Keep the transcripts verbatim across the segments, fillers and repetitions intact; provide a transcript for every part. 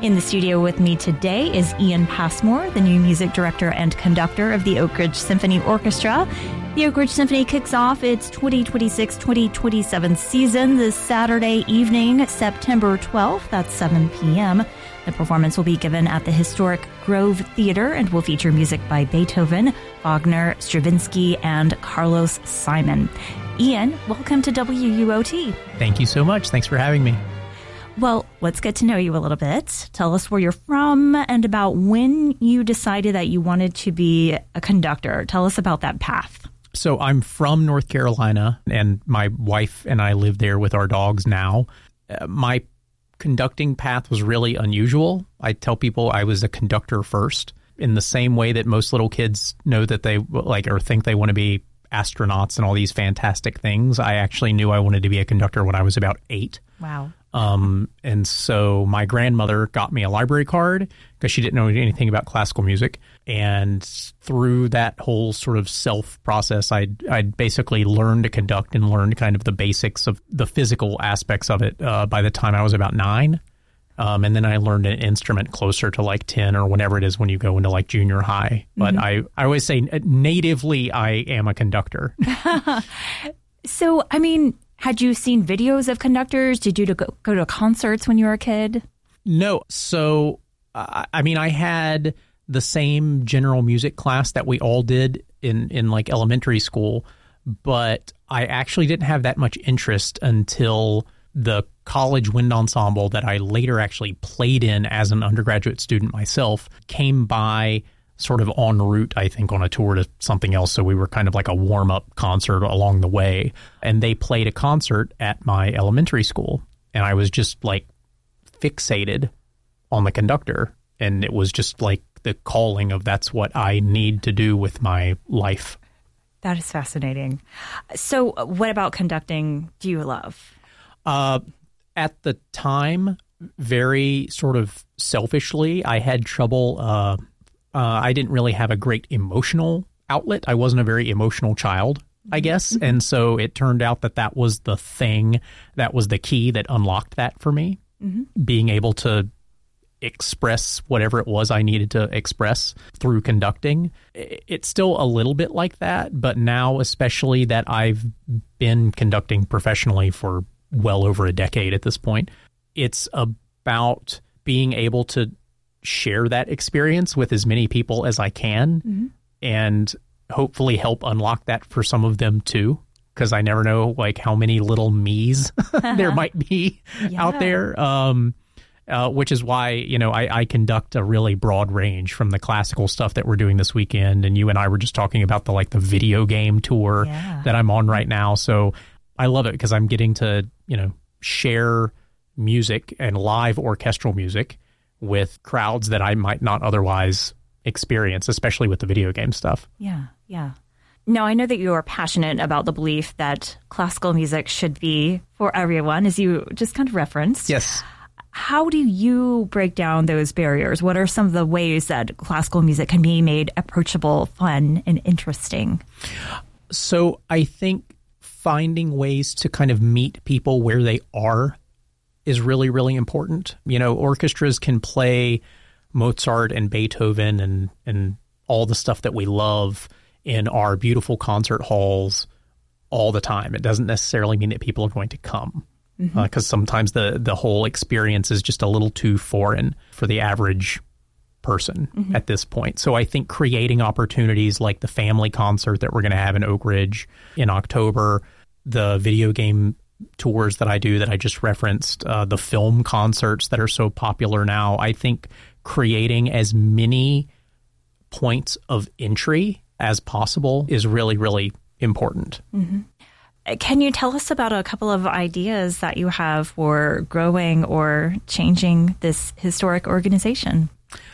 In the studio with me today is Ian Passmore, the new music director and conductor of the Oak Ridge Symphony Orchestra. The Oak Ridge Symphony kicks off its twenty twenty-six twenty twenty-seven season this Saturday evening, September twelfth at seven p.m. The performance will be given at the historic Grove Theater and will feature music by Beethoven, Wagner, Stravinsky, and Carlos Simon. Ian, welcome to W U O T. Thank you so much. Thanks for having me. Well, let's get to know you a little bit. Tell us where you're from and about when you decided that you wanted to be a conductor. Tell us about that path. So I'm from North Carolina, and my wife and I live there with our dogs now. Uh, my conducting path was really unusual. I tell people I was a conductor first, in the same way that most little kids know that they like or think they want to be astronauts and all these fantastic things. I actually knew I wanted to be a conductor when I was about eight. Wow. Um, and so my grandmother got me a library card because she didn't know anything about classical music. And through that whole sort of self process, I'd, I'd basically learned to conduct and learned kind of the basics of the physical aspects of it uh, by the time I was about nine. Um, and then I learned an instrument closer to like ten or whenever it is when you go into like junior high. But mm-hmm. I, I always say natively I am a conductor. So, I mean, had you seen videos of conductors? Did you go, go to concerts when you were a kid? No. So, uh, I mean, I had the same general music class that we all did in, in like elementary school, but I actually didn't have that much interest until the college wind ensemble that I later actually played in as an undergraduate student myself came by sort of en route, I think, on a tour to something else. So we were kind of like a warm-up concert along the way. And they played a concert at my elementary school. And I was just like fixated on the conductor. And it was just like the calling of that's what I need to do with my life. That is fascinating. So what about conducting do you love? Uh, at the time, very sort of selfishly, I had trouble. Uh, uh, I didn't really have a great emotional outlet. I wasn't a very emotional child, I guess. Mm-hmm. And so it turned out that that was the thing, that was the key that unlocked that for me, mm-hmm. being able to express whatever it was I needed to express through conducting. It's still a little bit like that, but now especially that I've been conducting professionally for well over a decade at this point, it's about being able to share that experience with as many people as I can mm-hmm. and hopefully help unlock that for some of them too, because I never know like how many little me's there might be yeah. out there, um, uh, which is why, you know, I, I conduct a really broad range from the classical stuff that we're doing this weekend. And you and I were just talking about the like the video game tour yeah. that I'm on right now. So I love it because I'm getting to, you know, share music and live orchestral music with crowds that I might not otherwise experience, especially with the video game stuff. Yeah, yeah. Now, I know that you are passionate about the belief that classical music should be for everyone, as you just kind of referenced. Yes. How do you break down those barriers? What are some of the ways that classical music can be made approachable, fun, and interesting? So I think finding ways to kind of meet people where they are is really, really important. You know, orchestras can play Mozart and Beethoven and, and all the stuff that we love in our beautiful concert halls all the time. It doesn't necessarily mean that people are going to come because mm-hmm. uh, sometimes the, the whole experience is just a little too foreign for the average person mm-hmm. at this point. So I think creating opportunities like the family concert that we're going to have in Oak Ridge in October, the video game tours that I do that I just referenced, uh, the film concerts that are so popular now, I think creating as many points of entry as possible is really, really important. Mm-hmm. Can you tell us about a couple of ideas that you have for growing or changing this historic organization?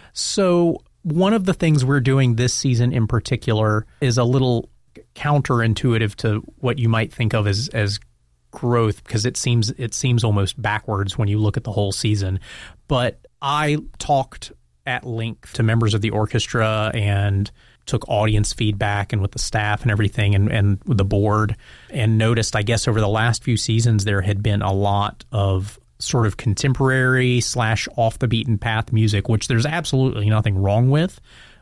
So one of the things we're doing this season in particular is a little counterintuitive to what you might think of as, as growth, because it seems it seems almost backwards when you look at the whole season. But I talked at length to members of the orchestra and took audience feedback and with the staff and everything and, and with the board, and noticed, I guess, over the last few seasons, there had been a lot of sort of contemporary slash off the beaten path music, which there's absolutely nothing wrong with.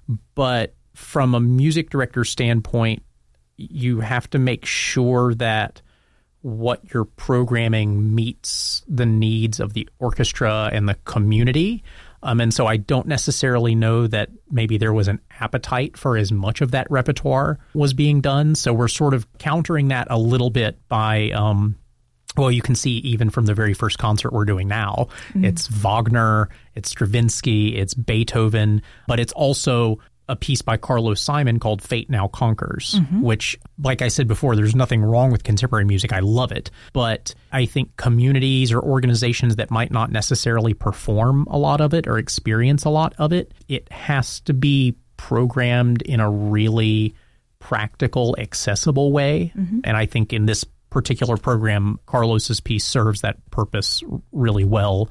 But from a music director standpoint, you have to make sure that what you're programming meets the needs of the orchestra and the community. Um, and so I don't necessarily know that maybe there was an appetite for as much of that repertoire was being done. So we're sort of countering that a little bit by, um, well, you can see even from the very first concert we're doing now, mm-hmm. it's Wagner, it's Stravinsky, it's Beethoven, but it's also a piece by Carlos Simon called Fate Now Conquers, mm-hmm. which, like I said before, there's nothing wrong with contemporary music. I love it. But I think communities or organizations that might not necessarily perform a lot of it or experience a lot of it, it has to be programmed in a really practical, accessible way. Mm-hmm. And I think in this particular program, Carlos's piece serves that purpose really well.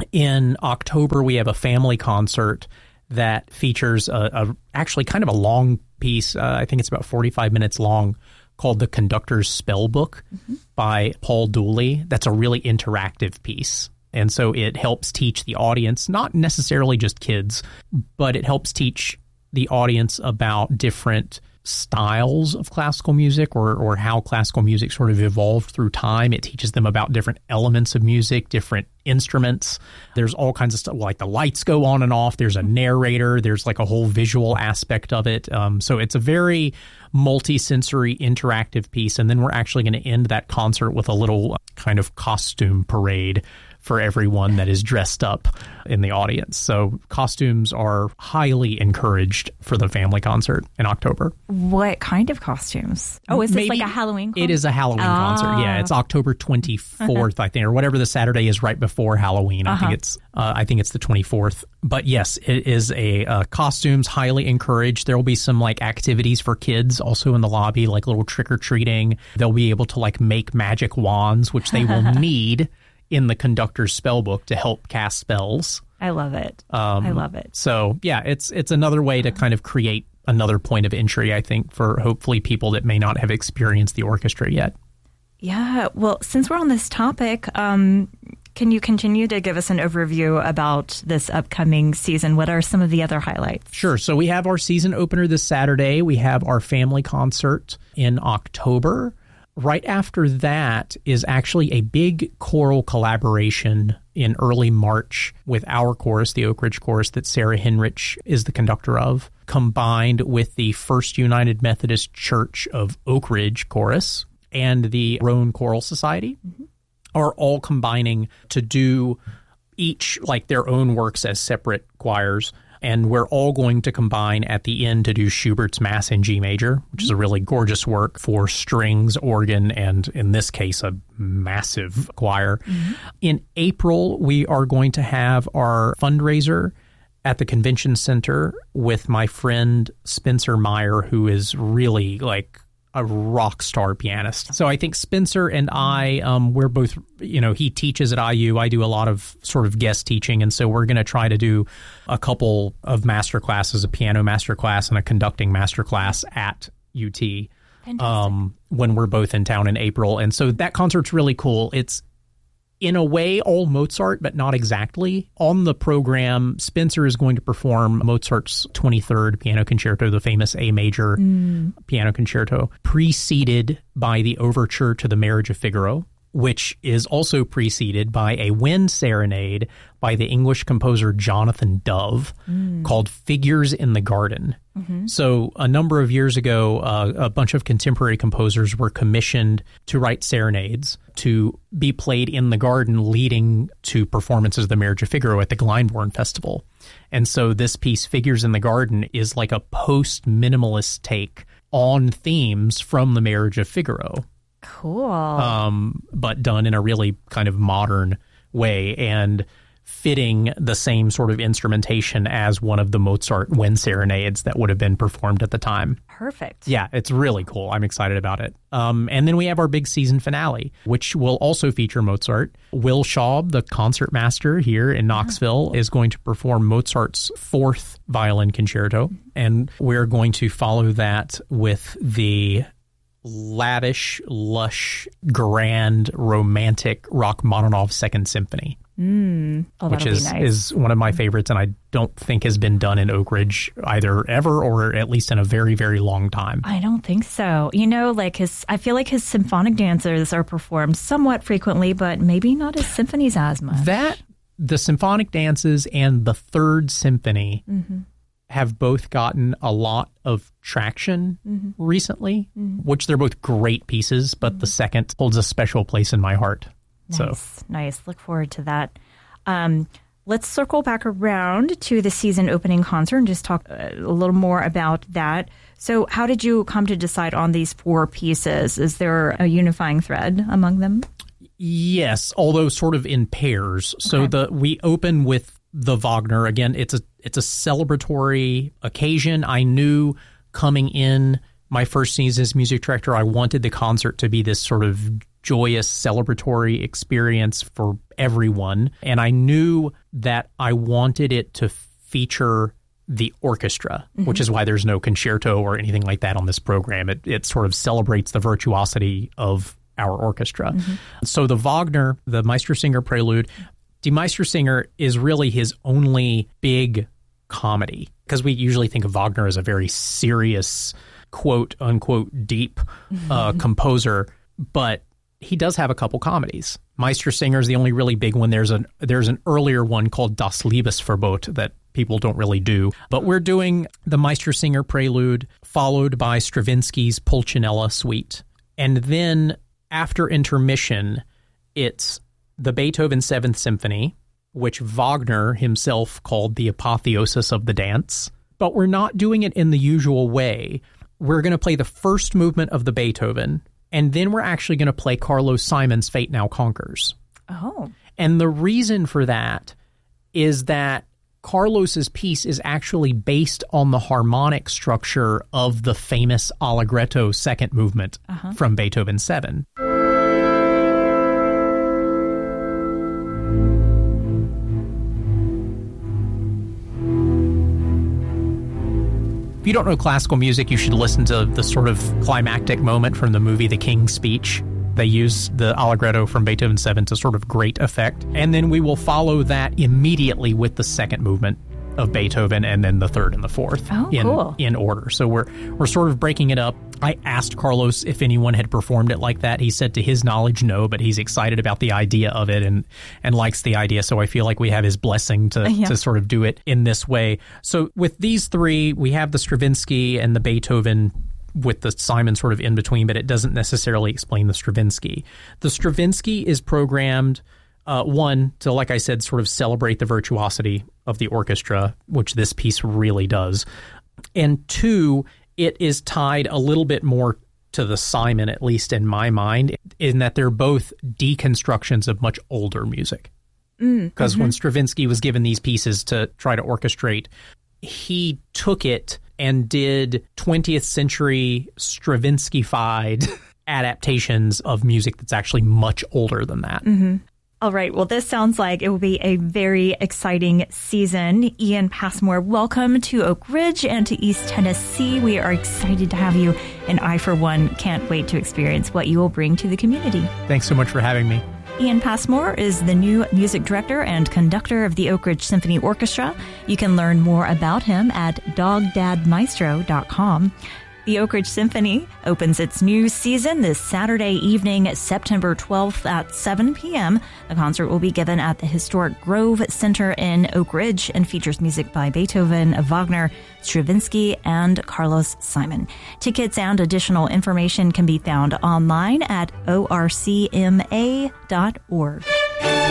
In October, we have a family concert that features a, a actually kind of a long piece. Uh, I think it's about forty-five minutes long, called The Conductor's Spellbook mm-hmm. by Paul Dooley. That's a really interactive piece. And so it helps teach the audience, not necessarily just kids, but it helps teach the audience about different styles of classical music or or how classical music sort of evolved through time. It teaches them about different elements of music, different instruments. There's all kinds of stuff, like the lights go on and off. There's a narrator. There's like a whole visual aspect of it. Um, so it's a very multi-sensory interactive piece. And then we're actually going to end that concert with a little kind of costume parade for everyone that is dressed up in the audience. So costumes are highly encouraged for the family concert in October. What kind of costumes? Oh, is this Maybe like a Halloween concert? It is a Halloween oh. concert. Yeah, it's October twenty-fourth, uh-huh. I think, or whatever the Saturday is right before Halloween. I uh-huh. think it's uh, I think it's the twenty-fourth. But yes, it is a uh, costumes highly encouraged. There will be some like activities for kids also in the lobby, like little trick-or-treating. They'll be able to like make magic wands, which they will need in the Conductor's Spellbook to help cast spells. I love it. Um, I love it. So, yeah, it's it's another way to kind of create another point of entry, I think, for hopefully people that may not have experienced the orchestra yet. Yeah. Well, since we're on this topic, um, can you continue to give us an overview about this upcoming season? What are some of the other highlights? Sure. So we have our season opener this Saturday. We have our family concert in October. Right after that is actually a big choral collaboration in early March with our chorus, the Oak Ridge Chorus that Sarah Henrich is the conductor of, combined with the First United Methodist Church of Oak Ridge Chorus and the Roan Choral Society, mm-hmm. are all combining to do each like their own works as separate choirs. And we're all going to combine at the end to do Schubert's Mass in G major, which is a really gorgeous work for strings, organ, and in this case, a massive choir. Mm-hmm. In April, we are going to have our fundraiser at the Convention Center with my friend Spencer Meyer, who is really like a rock star pianist. So I think Spencer and I, um, we're both, you know, he teaches at I U. I do a lot of sort of guest teaching. And so we're going to try to do a couple of master classes, a piano master class and a conducting master class at U T um, when we're both in town in April. And so that concert's really cool. It's in a way all Mozart, but not exactly. On the program, Spencer is going to perform Mozart's twenty-third Piano Concerto, the famous A major mm. piano concerto, preceded by the overture to the Marriage of Figaro, which is also preceded by a wind serenade by the English composer Jonathan Dove mm. called Figures in the Garden. Mm-hmm. So a number of years ago, uh, a bunch of contemporary composers were commissioned to write serenades to be played in the garden leading to performances of the Marriage of Figaro at the Glyndebourne Festival. And so this piece, Figures in the Garden, is like a post-minimalist take on themes from the Marriage of Figaro. Cool. Um, but done in a really kind of modern way and fitting the same sort of instrumentation as one of the Mozart wind serenades that would have been performed at the time. Perfect. Yeah, it's really cool. I'm excited about it. Um, and then we have our big season finale, which will also feature Mozart. Will Schaub, the concertmaster here in Knoxville, yeah. is going to perform Mozart's fourth violin concerto. And we're going to follow that with the lavish, lush, grand, romantic Rachmaninoff Second Symphony. Mm. Oh, which is, nice. is one of my favorites, and I don't think has been done in Oak Ridge either ever or at least in a very, very long time. I don't think so. You know, like his, I feel like his symphonic dances are performed somewhat frequently, but maybe not his symphonies as much. That, the symphonic dances and the Third Symphony mm-hmm. have both gotten a lot of traction mm-hmm. recently, mm-hmm. which they're both great pieces, but mm-hmm. the second holds a special place in my heart. Nice, so. nice. Look forward to that. Um, let's circle back around to the season opening concert and just talk a little more about that. So how did you come to decide on these four pieces? Is there a unifying thread among them? Yes, although sort of in pairs. Okay. So the we open with the Wagner. Again, it's a it's a celebratory occasion. I knew coming in my first season as music director, I wanted the concert to be this sort of joyous, celebratory experience for everyone. And I knew that I wanted it to feature the orchestra, mm-hmm. which is why there's no concerto or anything like that on this program. It, it sort of celebrates the virtuosity of our orchestra. Mm-hmm. So the Wagner, the Meistersinger Prelude, Die Meistersinger is really his only big comedy, because we usually think of Wagner as a very serious, quote unquote, deep uh, composer, but he does have a couple comedies. Meistersinger is the only really big one. There's an there's an earlier one called Das Liebesverbot that people don't really do. But we're doing the Meistersinger Prelude, followed by Stravinsky's Pulcinella Suite. And then after intermission, it's the Beethoven Seventh Symphony, which Wagner himself called the apotheosis of the dance. But we're not doing it in the usual way. We're going to play the first movement of the Beethoven, and then we're actually going to play Carlos Simon's Fate Now Conquers. Oh. And the reason for that is that Carlos's piece is actually based on the harmonic structure of the famous Allegretto second movement uh-huh. from Beethoven seven. If you don't know classical music, you should listen to the sort of climactic moment from the movie The King's Speech. They use the Allegretto from Beethoven seven to sort of great effect. And then we will follow that immediately with the second movement of Beethoven and then the third and the fourth oh, in, cool. in order. So we're we're sort of breaking it up. I asked Carlos if anyone had performed it like that. He said to his knowledge, no, but he's excited about the idea of it and, and likes the idea. So I feel like we have his blessing to, yeah. to sort of do it in this way. So with these three, we have the Stravinsky and the Beethoven with the Simon sort of in between, but it doesn't necessarily explain the Stravinsky. The Stravinsky is programmed, uh, one, to, like I said, sort of celebrate the virtuosity of the orchestra, which this piece really does. And two, it is tied a little bit more to the Simon, at least in my mind, in that they're both deconstructions of much older music. Because mm, mm-hmm. when Stravinsky was given these pieces to try to orchestrate, he took it and did twentieth century Stravinsky-fied adaptations of music that's actually much older than that. Mm-hmm. All right. Well, this sounds like it will be a very exciting season. Ian Passmore, welcome to Oak Ridge and to East Tennessee. We are excited to have you, and I, for one, can't wait to experience what you will bring to the community. Thanks so much for having me. Ian Passmore is the new music director and conductor of the Oak Ridge Symphony Orchestra. You can learn more about him at dog dad maestro dot com. The Oak Ridge Symphony opens its new season this Saturday evening, September twelfth at seven p.m. The concert will be given at the historic Grove Center in Oak Ridge and features music by Beethoven, Wagner, Stravinsky, and Carlos Simon. Tickets and additional information can be found online at o r c m a dot org.